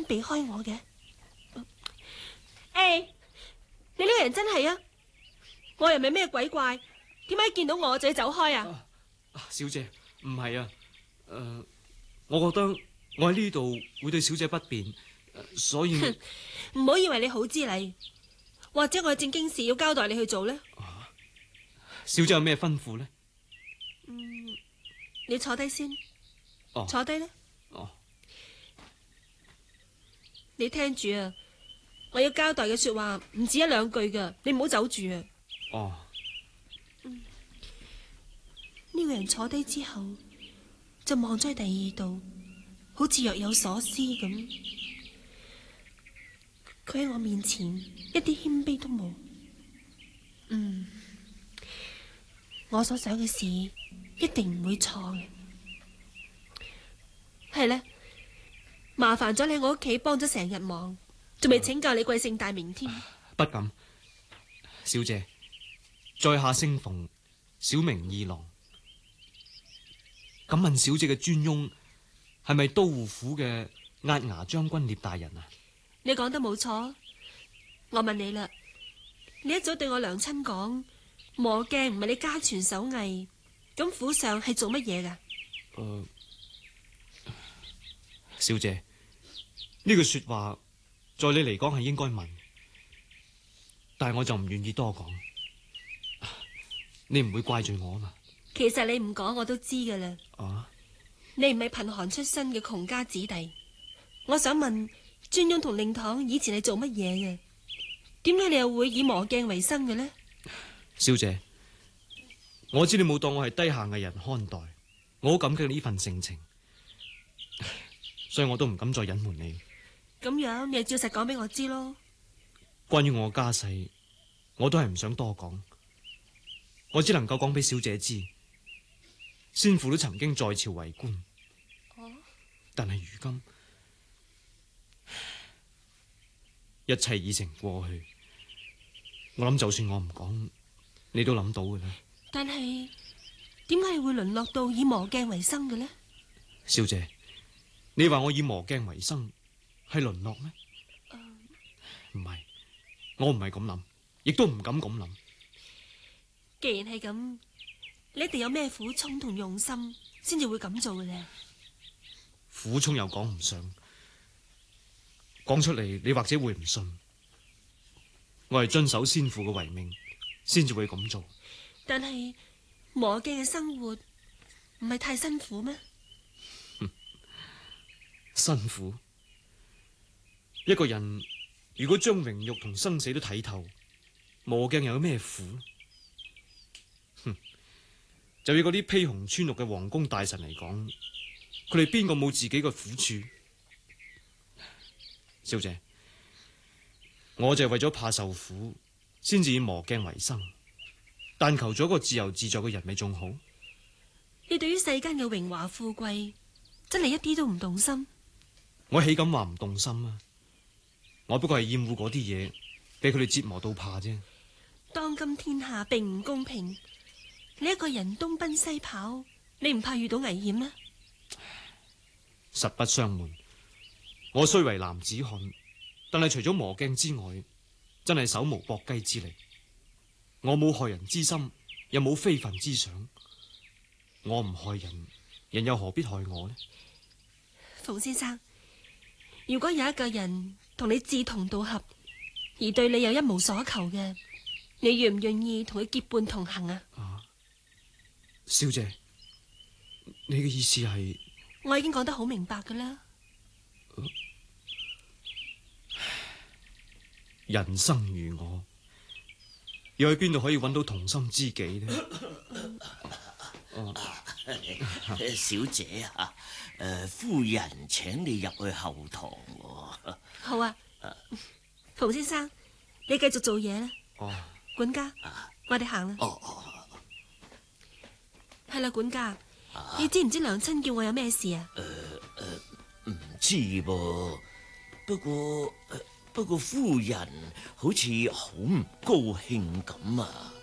避開我嘅。誒，你呢個人真係啊！我又唔係咩鬼怪，點解見到我就要走開啊？ 小姐，唔係啊，我覺得我喺呢度會對小姐不便，所以唔好以為你好知禮，或者我有正經事要交代你去做呢。 小姐有咩吩咐呢？ 你坐低先。坐低呢。你聽住啊！我要交代嘅說話唔止一兩句噶，你唔好走住啊！呢個人坐低之後就望咗去第二度，好似若有所思咁。佢喺我面前一啲謙卑都冇。我所想嘅事一定唔會錯嘅。係呢，麻煩咗你喺我屋企幫咗成日忙，仲未請教你貴姓大名添。 不敢，小姐，在下姓馮，小名二郎。敢問小姐嘅尊翁係咪都護府嘅押牙將軍聶大人啊？ 你講得冇錯。我問你啦，你一早對我娘親講磨鏡唔係你家傳手藝，咁府上係做乜嘢噶？ 小姐，呢句說話在你嚟講係應該問，但係我就唔願意多講。你唔會怪罪我嘛？ 其實你唔講我都知噶啦。你唔係貧寒出身嘅窮家子弟。我想問尊翁同令堂以前係做乜嘢嘅？點解你又會以磨鏡為生嘅呢？ 小姐，我知你冇當我係低下藝人看待，我好感激你呢份盛情，所以我都唔敢再隱瞞你。 咁樣你就照實講俾我知咯。 關於我家世，我都係唔想多講，我只能夠講俾小姐知，先父都曾經在朝為官，但係如今一切已成過去。我諗就算我唔講，你都諗到嘅啦。 但係點解會淪落到以磨鏡為生嘅呢？ 小姐，你話我以磨鏡為生係淪落咩？唔係，我唔係咁諗，亦都唔敢咁諗。 既然係咁，你一定有咩苦衷同用心，先至會咁做嘅咧。 苦衷又講唔上，講出嚟你或者會唔信。我係遵守先父嘅遺命，先至會咁做。 但係磨鏡嘅生活唔係太辛苦咩？ 辛苦。一個人如果將榮辱同生死都睇透，磨鏡又有咩苦？就以嗰啲披紅穿綠嘅皇宮大臣嚟講，佢哋邊個冇自己嘅苦處？小姐，我就係為咗怕受苦，先至以磨鏡為生，但求咗一個自由自在嘅人咪仲好？ 你對於世間嘅榮華富貴，真係一啲都唔動心？ 我豈敢話唔動心啊？我不過係厭惡嗰啲嘢，俾佢哋折磨到怕啫。 當今天下並唔公平，你一個人東奔西跑，你唔怕遇到危險咩？ 實不相瞞，我雖為男子漢，但係除咗磨鏡之外，真係手無縛雞之力。我冇害人之心，又冇非分之想。我唔害人，人又何必害我呢？ 馮先生，如果有一個人同你志同道合，而對你又一無所求嘅，你願唔願意同佢結伴同行啊？ 小姐，你嘅意思係？ 我已經講得好明白噶啦。 人生如我，又去邊度可以揾到同心知己呢？ 小姐啊，夫人請你入去後堂。 好啊，馮先生，你繼續做嘢啦。管家，我哋行啦。係啦，管家，你知唔知娘親叫我有咩事啊？ 唔知噃，不過夫人好似好唔高興咁啊。